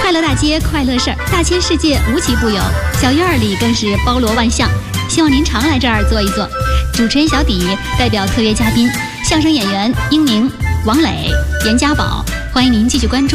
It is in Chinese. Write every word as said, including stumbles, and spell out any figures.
快乐大街快乐事儿，大千世界无奇不有，小院儿里更是包罗万象。希望您常来这儿坐一坐。主持人小底代表特约嘉宾相声演员英宁、王磊、严家宝，欢迎您继续关注